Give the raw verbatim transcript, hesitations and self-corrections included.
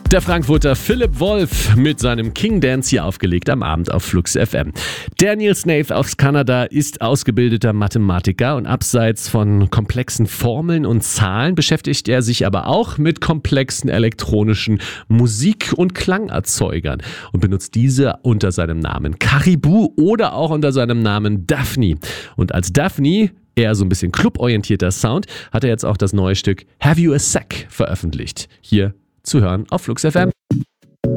Der Frankfurter Philipp Wolf mit seinem King Dance hier aufgelegt am Abend auf Flux F M. Der Neil Snaith aus Kanada ist ausgebildeter Mathematiker und abseits von komplexen Formeln und Zahlen beschäftigt er sich aber auch mit komplexen elektronischen Musik- und Klangerzeugern und benutzt diese unter seinem Namen Caribou oder auch unter seinem Namen Daphne. Und als Daphne, eher so ein bisschen cluborientierter Sound, hat er jetzt auch das neue Stück Have You a Sec veröffentlicht. Hier zu hören auf Flux F M.